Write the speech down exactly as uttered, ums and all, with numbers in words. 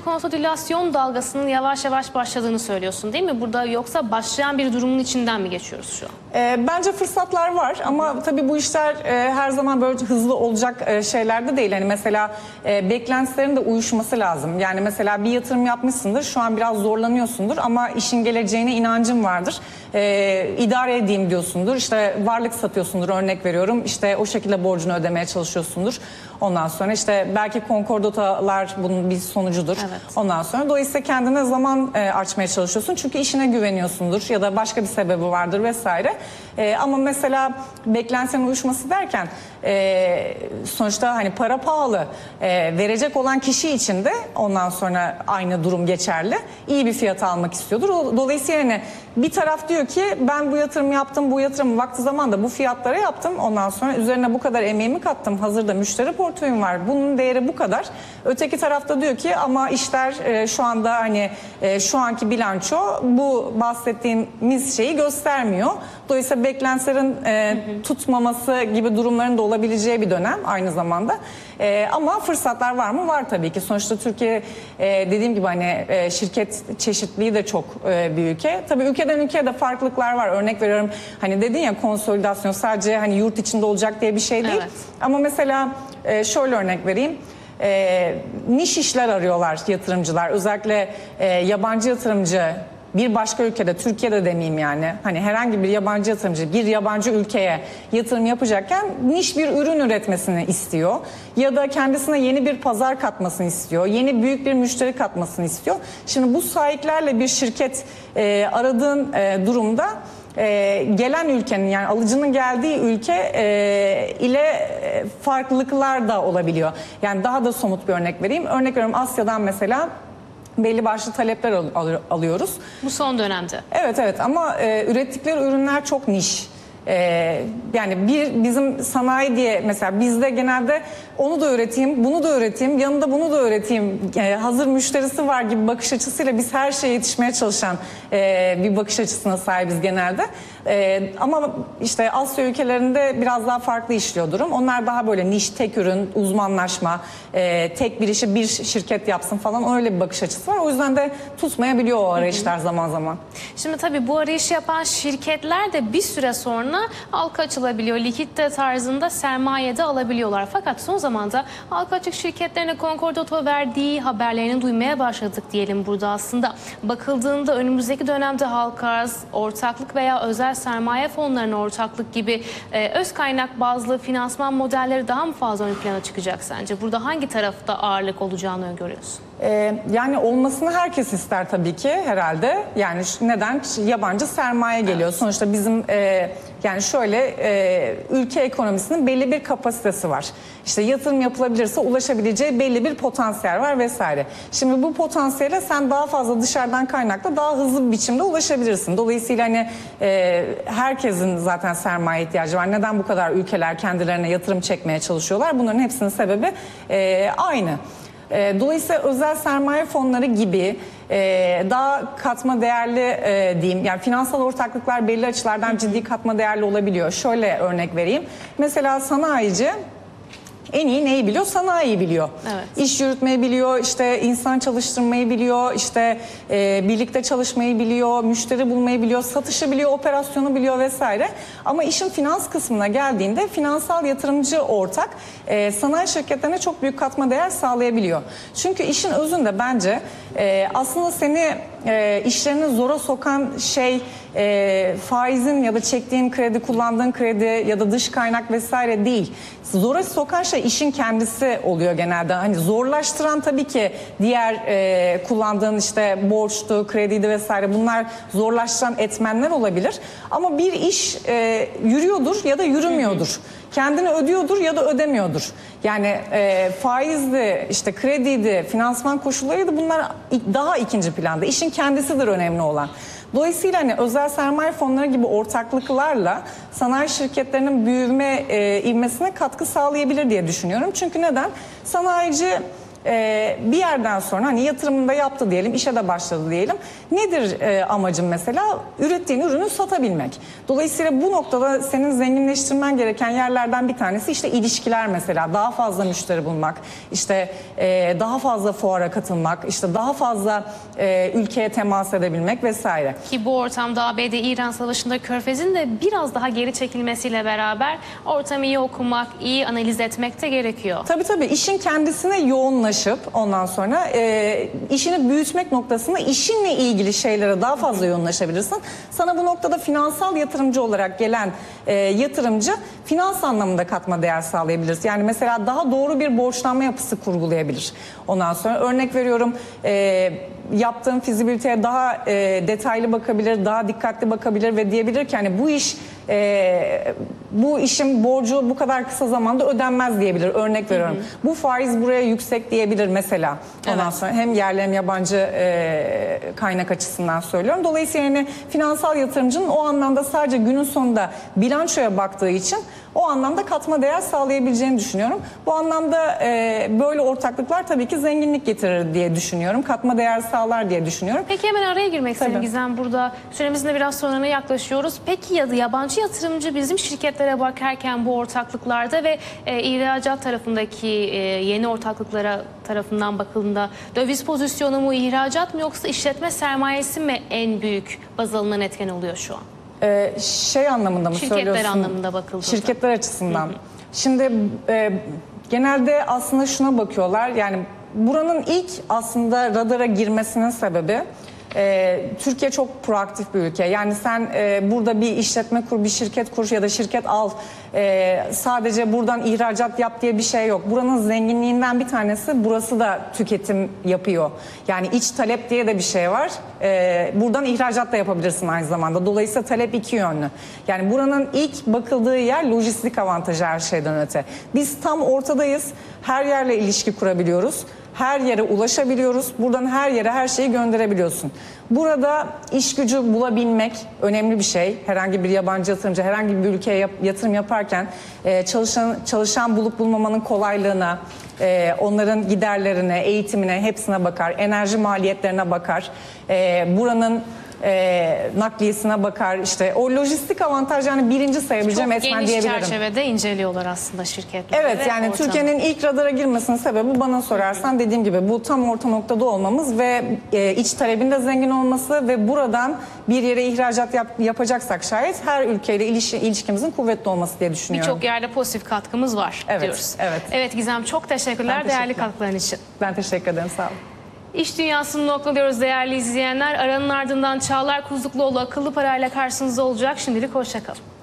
konsolidasyon dalgasının yavaş yavaş başladığını söylüyorsun değil mi? Burada yoksa başlayan bir durumun içinden mi geçiyoruz şu an? E, bence fırsatlar var ama tabii bu işler e, her zaman böyle hızlı olacak e, şeyler de değil. Hani mesela e, beklentilerin de uyuşması lazım. Yani mesela bir yatırım yapmışsındır, şu an biraz zorlanıyorsundur ama işin geleceğine inancın vardır. E, idare edeyim diyorsundur, işte varlık satıyorsundur, örnek veriyorum. İşte o şekilde borcunu ödemeye çalışıyorsundur. Ondan sonra işte belki konkordalar bunun bir sonucudur. Evet. Ondan sonra dolayısıyla kendine zaman e, açmaya çalışıyorsun. Çünkü işine güveniyorsundur ya da başka bir sebebi vardır vesaire. E, ama mesela beklentinin uyuşması derken e, sonuçta hani para pahalı. E, verecek olan kişi için de ondan sonra aynı durum geçerli. İyi bir fiyat almak istiyordur. Dolayısıyla hani bir taraf diyor ki ben bu yatırım yaptım, bu yatırımı vakti zamanda bu fiyatlara yaptım. Ondan sonra üzerine bu kadar emeğimi kattım. Hazırda müşteri portföyüm var. Bunun değeri bu kadar. Öteki tarafta diyor ki ama işler e, şu anda hani e, şu anki bilanço bu bahsettiğimiz şeyi göstermiyor. Dolayısıyla beklentilerin e, tutmaması gibi durumların da olabileceği bir dönem aynı zamanda. E, ama fırsatlar var mı? Var tabii ki. Sonuçta Türkiye e, dediğim gibi hani e, şirket çeşitliliği de çok e, bir ülke. Tabii ülkeden ülkeye de farklılıklar var. Örnek veriyorum hani dedin ya konsolidasyon sadece hani yurt içinde olacak diye bir şey değil. Evet. Ama mesela e, şöyle örnek vereyim. E, niş işler arıyorlar yatırımcılar. Özellikle e, yabancı yatırımcı bir başka ülkede, Türkiye'de demeyeyim yani. Hani herhangi bir yabancı yatırımcı bir yabancı ülkeye yatırım yapacakken niş bir ürün üretmesini istiyor. Ya da kendisine yeni bir pazar katmasını istiyor. Yeni büyük bir müşteri katmasını istiyor. Şimdi bu sahiplerle bir şirket e, aradığın e, durumda Ee, gelen ülkenin yani alıcının geldiği ülke e, ile e, farklılıklar da olabiliyor. Yani daha da somut bir örnek vereyim. Örnek veriyorum Asya'dan mesela belli başlı talepler al al alıyoruz. Bu son dönemde. Evet evet ama e, ürettikleri ürünler çok niş. Ee, yani bir bizim sanayi diye mesela bizde genelde onu da üreteyim, bunu da üreteyim, yanında bunu da üreteyim, e, hazır müşterisi var gibi bakış açısıyla biz her şeye yetişmeye çalışan e, bir bakış açısına sahibiz genelde. E, ama işte Asya ülkelerinde biraz daha farklı işliyor durum. Onlar daha böyle niş, tek ürün, uzmanlaşma, e, tek bir işi bir şirket yapsın falan öyle bir bakış açısı var. O yüzden de tutmayabiliyor o arayışlar zaman zaman. Şimdi tabii bu arayışı yapan şirketler de bir süre sonra halka açılabiliyor. Likitte tarzında sermaye de alabiliyorlar. Fakat son zamanda halka açık şirketlerine konkordato verdiği haberlerini duymaya başladık diyelim burada aslında. Bakıldığında önümüzdeki dönemde halka arz, ortaklık veya özel sermaye fonlarına ortaklık gibi e, öz kaynak bazlı finansman modelleri daha mı fazla ön plana çıkacak sence? Burada hangi tarafta ağırlık olacağını öngörüyorsun? Ee, yani olmasını herkes ister tabii ki herhalde. Yani neden? Yabancı sermaye geliyor. Evet. Sonuçta bizim e, yani şöyle e, ülke ekonomisinin belli bir kapasitesi var. İşte yatırım yapılabilirse ulaşabileceği belli bir potansiyel var vesaire. Şimdi bu potansiyele sen daha fazla dışarıdan kaynakla daha hızlı bir biçimde ulaşabilirsin. Dolayısıyla hani e, herkesin zaten sermaye ihtiyacı var. Neden bu kadar ülkeler kendilerine yatırım çekmeye çalışıyorlar? Bunların hepsinin sebebi e, aynı. Dolayısıyla özel sermaye fonları gibi daha katma değerli diyeyim, yani finansal ortaklıklar belli açılardan ciddi katma değerli olabiliyor. Şöyle örnek vereyim. Mesela sanayici en iyi neyi biliyor? Sanayiyi biliyor. Evet. İş yürütmeyi biliyor, işte insan çalıştırmayı biliyor, işte e, birlikte çalışmayı biliyor, müşteri bulmayı biliyor, satışı biliyor, operasyonu biliyor vesaire. Ama işin finans kısmına geldiğinde finansal yatırımcı ortak e, sanayi şirketlerine çok büyük katma değer sağlayabiliyor. Çünkü işin özünde bence e, aslında seni e, işlerini zora sokan şey e, faizin ya da çektiğin kredi, kullandığın kredi ya da dış kaynak vesaire değil. Zora sokan şey işin kendisi oluyor genelde. Hani zorlaştıran tabii ki diğer e, kullandığın işte borçtu, krediydi vesaire, bunlar zorlaştıran etmenler olabilir. Ama bir iş e, yürüyordur ya da yürümüyordur. Kendini ödüyordur ya da ödemiyordur. Yani e, faizdi, işte krediydi, finansman koşullarıydı, bunlar daha ikinci planda. İşin kendisidir önemli olan. Dolayısıyla hani özel sermaye fonları gibi ortaklıklarla sanayi şirketlerinin büyüme e, ivmesine katkı sağlayabilir diye düşünüyorum. Çünkü neden? Sanayici e, bir yerden sonra hani yatırımını da yaptı diyelim, işe de başladı diyelim. Nedir e, amacın mesela? Ürettiğin ürünü satabilmek. Dolayısıyla bu noktada senin zenginleştirmen gereken yerlerden bir tanesi işte ilişkiler mesela. Daha fazla müşteri bulmak, işte e, daha fazla fuara katılmak, işte daha fazla e, ülkeye temas edebilmek vesaire. Ki bu ortamda A B D-İran savaşında Körfez'in de biraz daha geri çekilmesiyle beraber ortamı iyi okumak, iyi analiz etmek de gerekiyor. Tabii tabii işin kendisine yoğunlaşıp ondan sonra e, işini büyütmek noktasında işinle ilgili şeylere daha fazla yoğunlaşabilirsin. Sana bu noktada finansal yatırımcı olarak gelen e, yatırımcı finans anlamında katma değer sağlayabilir. Yani mesela daha doğru bir borçlanma yapısı kurgulayabilir. Ondan sonra örnek veriyorum, e, yaptığın fizibiliteye daha e, detaylı bakabilir, daha dikkatli bakabilir ve diyebilir ki hani bu iş e, bu işin borcu bu kadar kısa zamanda ödenmez diyebilir. Örnek veriyorum. Hı hı. Bu faiz buraya yüksek diyebilir mesela. Ondan evet. sonra hem yerli hem yabancı e, kaynak açısından söylüyorum. Dolayısıyla yani finansal yatırımcının o anlamda sadece günün sonunda bilançoya baktığı için o anlamda katma değer sağlayabileceğini düşünüyorum. Bu anlamda e, böyle ortaklıklar tabii ki zenginlik getirir diye düşünüyorum. Katma değer sağlar diye düşünüyorum. Peki hemen araya girmek istedim Tabii. Gizem, burada süremizin de biraz sonuna yaklaşıyoruz. Peki ya da yabancı yatırımcı bizim şirketlere bakarken bu ortaklıklarda ve e, ihracat tarafındaki e, yeni ortaklıklara tarafından bakıldığında döviz pozisyonu mu, ihracat mı, yoksa işletme sermayesi mi en büyük baz alınan etken oluyor şu an? Ee, şey anlamında mı Şirketler söylüyorsun? Şirketler anlamında bakıldığında. Şirketler açısından. Hı hı. Şimdi e, genelde aslında şuna bakıyorlar. Yani buranın ilk aslında radara girmesinin sebebi e, Türkiye çok proaktif bir ülke. Yani sen e, burada bir işletme kur, bir şirket kur ya da şirket al. E, sadece buradan ihracat yap diye bir şey yok. Buranın zenginliğinden bir tanesi, burası da tüketim yapıyor. Yani iç talep diye de bir şey var. E, buradan ihracat da yapabilirsin aynı zamanda. Dolayısıyla talep iki yönlü. Yani buranın ilk bakıldığı yer lojistik avantajı her şeyden öte. Biz tam ortadayız. Her yerle ilişki kurabiliyoruz. Her yere ulaşabiliyoruz. Buradan her yere her şeyi gönderebiliyorsun. Burada iş gücü bulabilmek önemli bir şey. Herhangi bir yabancı yatırımcı herhangi bir ülkeye yap, yatırım yaparken e, çalışan çalışan bulup bulmamanın kolaylığına, e, onların giderlerine, eğitimine, hepsine bakar. Enerji maliyetlerine bakar. E, buranın E, nakliyesine bakar, işte o lojistik avantaj, yani birinci sayabileceğim etmen diyebilirim. Çok geniş çerçevede inceliyorlar aslında şirketler. Evet, yani Türkiye'nin ilk radara girmesinin sebebi bana sorarsan dediğim gibi bu tam orta noktada olmamız ve e, iç talebin de zengin olması ve buradan bir yere ihracat yap, yapacaksak şayet her ülkeyle ilişki, ilişkimizin kuvvetli olması diye düşünüyorum. Birçok yerde pozitif katkımız var evet, diyoruz. Evet. Evet Gizem, çok teşekkürler Ben değerli teşekkür katkıların için. Ben teşekkür ederim, sağ olun. İş Dünyası'nı noktalıyoruz değerli izleyenler. Aranın ardından Çağlar Kuzlukluoğlu akıllı parayla karşınızda olacak. Şimdilik hoşça kalın.